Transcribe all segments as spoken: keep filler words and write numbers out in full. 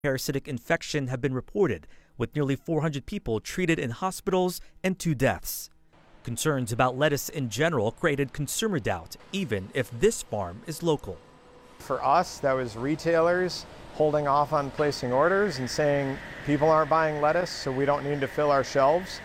parasitic infection have been reported, with nearly four hundred people treated in hospitals and two deaths. Concerns about lettuce in general created consumer doubt, even if this farm is local. For us, that was retailers holding off on placing orders and saying people aren't buying lettuce, so we don't need to fill our shelves.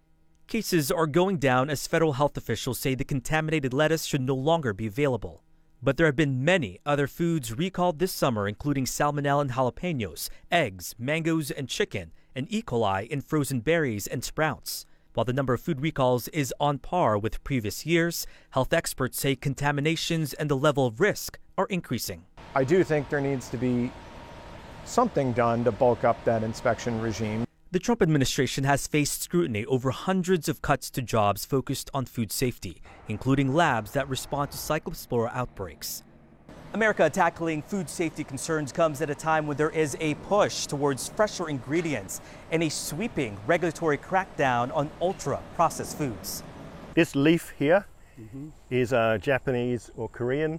Cases are going down as federal health officials say the contaminated lettuce should no longer be available. But there have been many other foods recalled this summer, including salmonella in jalapenos, eggs, mangoes, and chicken, and E. coli in frozen berries and sprouts. While the number of food recalls is on par with previous years, health experts say contaminations and the level of risk are increasing. I do think there needs to be something done to bulk up that inspection regime. The Trump administration has faced scrutiny over hundreds of cuts to jobs focused on food safety, including labs that respond to Cyclospora outbreaks. America tackling food safety concerns comes at a time when there is a push towards fresher ingredients and a sweeping regulatory crackdown on ultra-processed foods. This leaf here mm-hmm. is a Japanese or Korean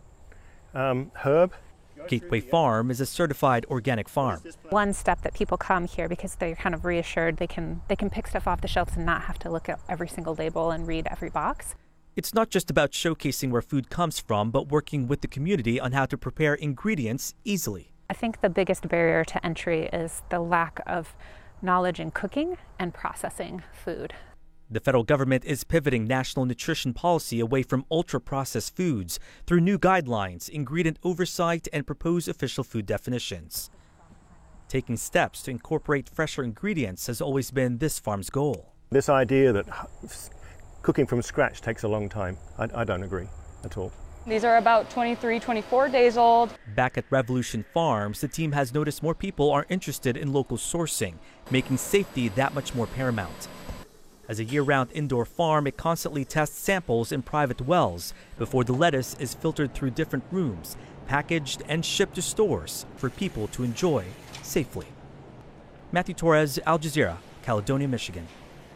um, herb. Gateway Farm is a certified organic farm. One step that people come here because they're kind of reassured they can they can pick stuff off the shelves and not have to look at every single label and read every box. It's not just about showcasing where food comes from, but working with the community on how to prepare ingredients easily. I think the biggest barrier to entry is the lack of knowledge in cooking and processing food. The federal government is pivoting national nutrition policy away from ultra-processed foods through new guidelines, ingredient oversight, and proposed official food definitions. Taking steps to incorporate fresher ingredients has always been this farm's goal. This idea that cooking from scratch takes a long time, I, I don't agree at all. These are about twenty-three, twenty-four days old. Back at Revolution Farms, the team has noticed more people are interested in local sourcing, making safety that much more paramount. As a year-round indoor farm, it constantly tests samples in private wells before the lettuce is filtered through different rooms, packaged and shipped to stores for people to enjoy safely. Matthew Torres, Al Jazeera, Caledonia, Michigan.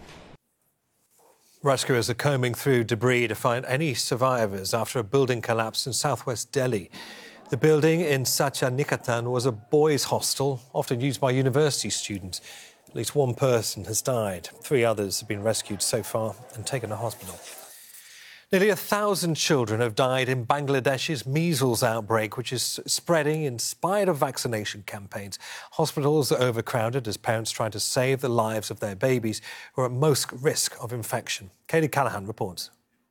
Rescuers are combing through debris to find any survivors after a building collapsed in southwest Delhi. The building in Satyanikatan was a boys' hostel, often used by university students. At least one person has died. Three others have been rescued so far and taken to hospital. Nearly a thousand children have died in Bangladesh's measles outbreak, which is spreading in spite of vaccination campaigns. Hospitals are overcrowded as parents try to save the lives of their babies who are at most risk of infection. Katie Callahan reports.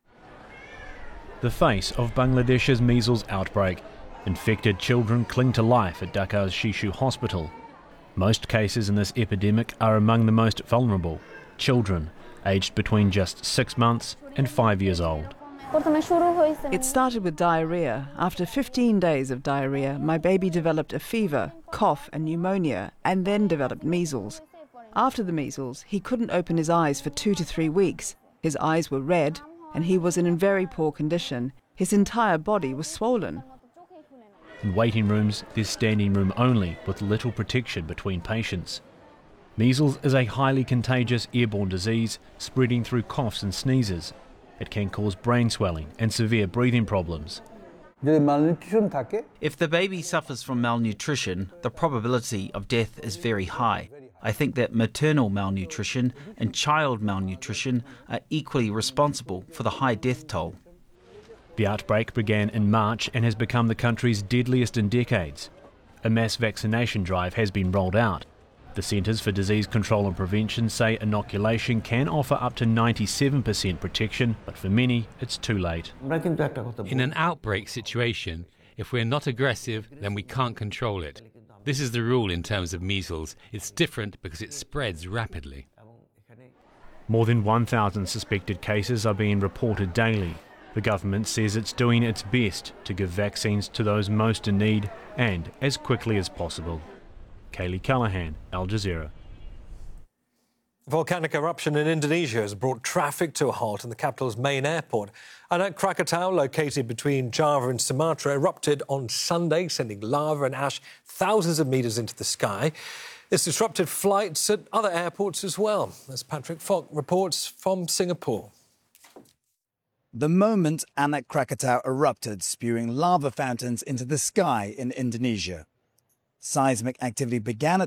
The face of Bangladesh's measles outbreak. Infected children cling to life at Dhaka's Shishu Hospital. Most cases in this epidemic are among the most vulnerable, children aged between just six months and five years old. It started with diarrhea. After fifteen days of diarrhea, my baby developed a fever, cough and pneumonia, and then developed measles. After the measles, he couldn't open his eyes for two to three weeks. His eyes were red, and he was in very poor condition. His entire body was swollen. In waiting rooms, there's standing room only, with little protection between patients. Measles is a highly contagious airborne disease spreading through coughs and sneezes. It can cause brain swelling and severe breathing problems. If the baby suffers from malnutrition, the probability of death is very high. I think that maternal malnutrition and child malnutrition are equally responsible for the high death toll. The outbreak began in March and has become the country's deadliest in decades. A mass vaccination drive has been rolled out. The Centres for Disease Control and Prevention say inoculation can offer up to ninety-seven percent protection, but for many, it's too late. In an outbreak situation, if we're not aggressive, then we can't control it. This is the rule in terms of measles. It's different because it spreads rapidly. More than one thousand suspected cases are being reported daily. The government says it's doing its best to give vaccines to those most in need and as quickly as possible. Kaylee Callahan, Al Jazeera. Volcanic eruption in Indonesia has brought traffic to a halt in the capital's main airport. Anak Krakatau, located between Java and Sumatra, erupted on Sunday, sending lava and ash thousands of metres into the sky. This disrupted flights at other airports as well, as Patrick Falk reports from Singapore. The moment Anak Krakatau erupted, spewing lava fountains into the sky in Indonesia. Seismic activity began at